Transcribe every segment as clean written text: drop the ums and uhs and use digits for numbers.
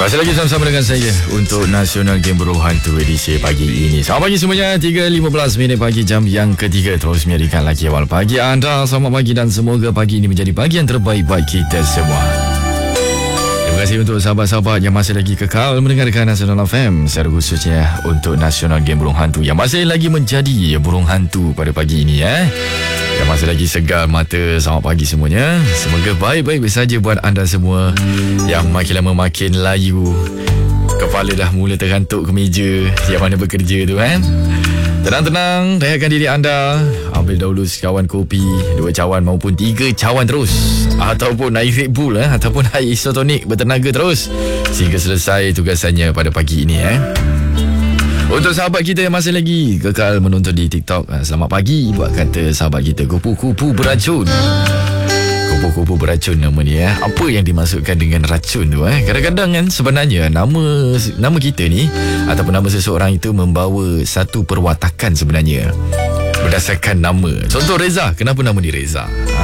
Masih lagi sama-sama dengan saya untuk Nasional Game Burung Hantu edisi pagi ini. Selamat pagi semuanya, 3.15 minit pagi, jam yang ketiga. Terus menjadikan lagi awal pagi anda. Selamat pagi dan semoga pagi ini menjadi pagi yang terbaik bagi kita semua. Terima kasih untuk sahabat-sahabat yang masih lagi kekal mendengarkan Nasional FM, secara khususnya untuk Nasional Game Burung Hantu yang masih lagi menjadi burung hantu pada pagi ini yang masih lagi segar mata. Selamat pagi semuanya. Semoga baik-baik saja buat anda semua yang makin lama makin layu. Kepala dah mula tergantuk ke meja yang mana bekerja tu kan. Tenang-tenang, rehatkan diri anda. Ambil dahulu sekawan kopi, 2 cawan maupun 3 cawan terus. Ataupun air Red Bull ataupun air isotonik bertenaga terus sehingga selesai tugasannya pada pagi ini Untuk sahabat kita yang masih lagi kekal menonton di TikTok, selamat pagi buat kata sahabat kita kupu-kupu beracun. Kupu-kupu beracun nama dia. Apa yang dimaksudkan dengan racun tu Kadang-kadang kan sebenarnya nama kita ni ataupun nama seseorang itu membawa satu perwatakan sebenarnya berdasarkan nama. Contoh Reza, kenapa nama dia Reza?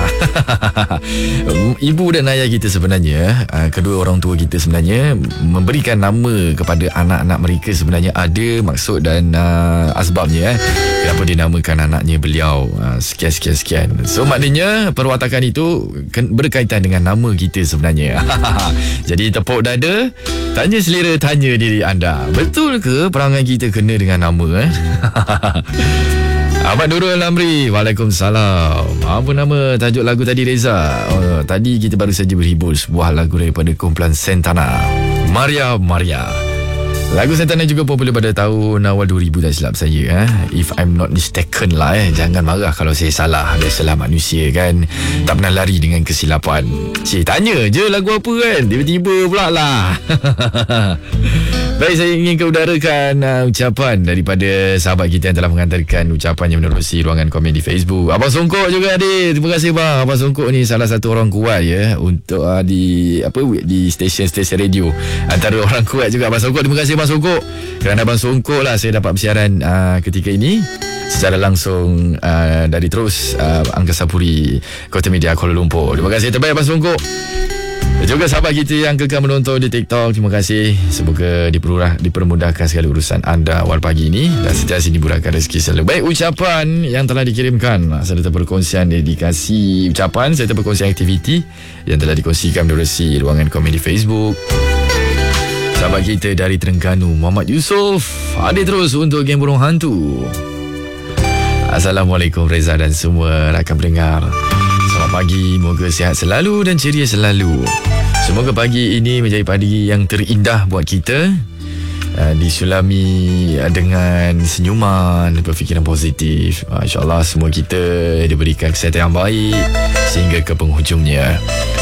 Ibu dan ayah kita sebenarnya, kedua orang tua kita sebenarnya memberikan nama kepada anak-anak mereka sebenarnya ada maksud dan asbabnya kenapa dia namakan anaknya beliau sekian. So maknanya perwatakan itu berkaitan dengan nama kita sebenarnya. Jadi tepuk dada, tanya selera, tanya diri anda, betul ke perangai kita kena dengan nama Ahmad Nurul Lamri, Waalaikumsalam. Apa nama tajuk lagu tadi Reza? Tadi kita baru saja berhibur sebuah lagu daripada kumpulan Santana, Maria. Lagu Santana juga popular pada tahun awal 2000 tak silap saya If I'm not mistaken lah Jangan marah kalau saya salah. Biasalah manusia kan, tak pernah lari dengan kesilapan. Tanya je lagu apa kan, tiba-tiba pula lah. Baik, saya ingin keudarakan ucapan daripada sahabat kita yang telah mengantarkan ucapan yang menerusi ruangan komen di Facebook. Abang Songkok juga adik. Terima kasih bang. Abang Songkok ni salah satu orang kuat untuk di stesen-stesen radio. Antara orang kuat juga Abang Songkok. Terima kasih Abang Songkok. Kerana Abang Songkok lah saya dapat bersiaran ketika ini secara langsung dari terus Angkasa Puri, Kota Media Kuala Lumpur. Terima kasih terbaik Abang Songkok. Dan juga sahabat kita yang kekal menonton di TikTok, terima kasih. Semoga dipermudahkan segala urusan anda awal pagi ini dan sentiasa dimurahkan rezeki selalu. Baik, ucapan yang telah dikirimkan serta perkongsian dedikasi ucapan serta perkongsian aktiviti yang telah dikongsikan menerusi ruangan komen di Facebook. Sahabat kita dari Terengganu, Muhammad Yusof, hadir terus untuk Game Burung Hantu. Assalamualaikum Reza dan semua rakan pendengar. Selamat pagi, moga sihat selalu dan ceria selalu. Semoga pagi ini menjadi pagi yang terindah buat kita, disulami dengan senyuman, berfikiran positif. InsyaAllah semua kita diberikan kesihatan yang baik sehingga ke penghujungnya.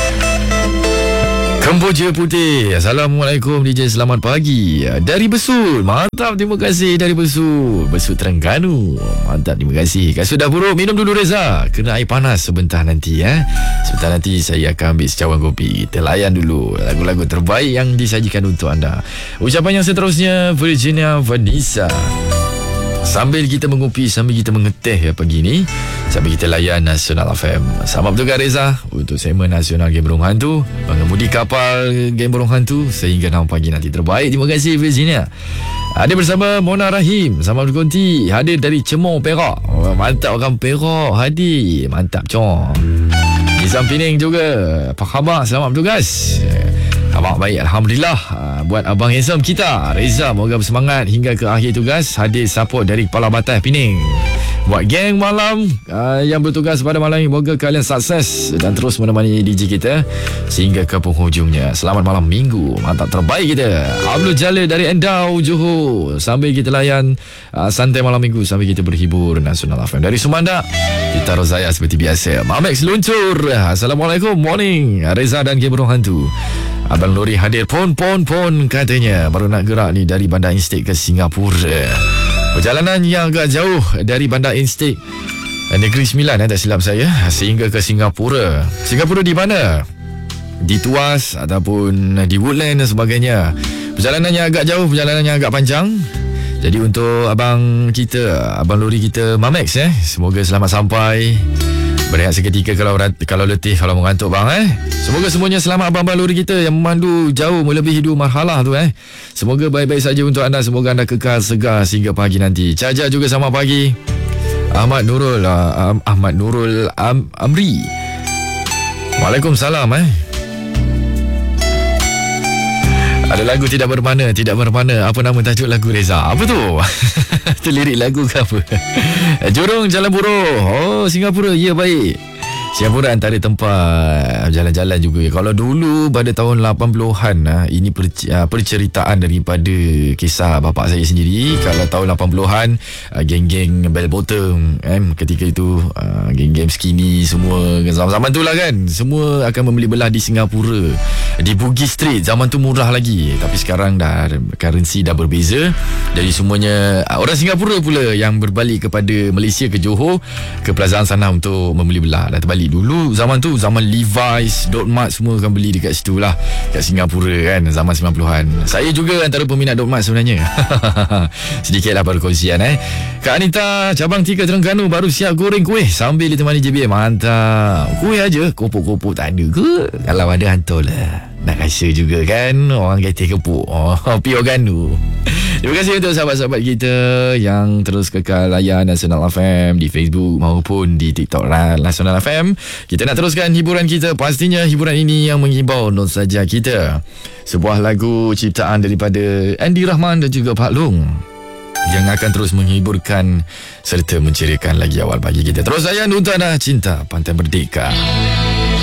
Kemboja Putih, Assalamualaikum DJ, selamat pagi dari Besut. Mantap, terima kasih dari Besut Terengganu. Mantap, terima kasih. Kasut dah buruk, minum dulu Reza, kena air panas sebentar nanti Sebentar nanti saya akan ambil secawan kopi. Kita layan dulu lagu-lagu terbaik yang disajikan untuk anda. Ucapan yang seterusnya Virginia Vanessa. Sambil kita mengopi, sambil kita mengeteh pagi ni, sambil kita layan Nasional FM. Selamat bertugas Reza untuk segmen Nasional Game Burung Hantu, pengemudi kapal Game Burung Hantu sehingga 6 pagi nanti. Terbaik, terima kasih Virginia. Hadir bersama Mona Rahim, selamat berkonti. Hadir dari Cemor, Perak. Mantap orang Perak hadir. Mantap cong. Nizam Pening juga, apa khabar? Selamat bertugas. Abang baik, Alhamdulillah. Buat Abang handsome kita Reza, moga bersemangat hingga ke akhir tugas. Hadir support dari Kepala Batas Pening. Buat geng malam yang bertugas pada malam ini, moga kalian sukses dan terus menemani DJ kita sehingga ke penghujungnya. Selamat malam minggu, mantap, terbaik kita. Abdul Jalil dari Endau, Johor. Sambil kita layan santai malam minggu, sambil kita berhibur Nasional FM. Dari Sumanda kita Rozaya seperti biasa. Mamex luncur. Assalamualaikum, morning Reza dan Game Burung Hantu. Abang Lori hadir pon katanya. Baru nak gerak ni dari Bandar Instik ke Singapura. Perjalanan yang agak jauh dari Bandar Instik Negeri Sembilan tak silap saya, sehingga ke Singapura. Singapura di mana? Di Tuas ataupun di Woodland dan sebagainya. Perjalanan yang agak jauh, perjalanan yang agak panjang. Jadi untuk abang Lori kita Mamex, semoga selamat sampai Berehat seketika kalau letih, kalau mengantuk bang. Semoga semuanya selamat abang-abang lori kita yang memandu jauh melebihi 2 marhalah tu. Semoga baik-baik saja untuk anda. Semoga anda kekal segar sehingga pagi nanti. Caja juga selamat pagi. Ahmad Nurul Amri. Waalaikumsalam. Ada lagu tidak bermakna. Apa nama tajuk lagu Reza? Apa tu? Itu lirik lagu ke apa? Jurong Jalan Buruh. Oh, Singapura. Ya, baik. Singapura antara tempat jalan-jalan juga. Kalau dulu pada tahun 80-an, ini perceritaan daripada kisah bapak saya sendiri. Kalau tahun 80-an, geng-geng bell bottom, ketika itu geng-geng skinny semua, zaman-zaman tu lah kan, semua akan membeli belah di Singapura, di Bugis Street. Zaman tu murah lagi, tapi sekarang dah currency dah berbeza. Jadi semuanya orang Singapura pula yang berbalik kepada Malaysia, ke Johor, ke Plazaan sana untuk membeli belah. Dah terbalik. Dulu zaman tu, zaman Levi's, Dot Mart semua akan beli dekat situ lah, kat Singapura kan, zaman 90-an. Saya juga antara peminat Dot Mart sebenarnya. Sedikitlah perkongsian. Kak Anita, cabang 3 Terengganu baru siap goreng kuih sambil ditemani JBM. Mantap. Kuih aja, kopok-kopok tak ada ke? Kalau ada hantarlah. Nak rasa juga kan orang kata kepuk. Pio Ganu. Terima kasih untuk sahabat-sahabat kita yang terus kekal layan Nasional FM di Facebook maupun di TikTok Nasional FM. Kita nak teruskan hiburan kita. Pastinya hiburan ini yang menghibau nostalgia kita. Sebuah lagu ciptaan daripada Andy Rahman dan juga Pak Long yang akan terus menghiburkan serta menceriakan lagi awal pagi kita. Terus layan untuk anda, Cinta Pantai Merdeka.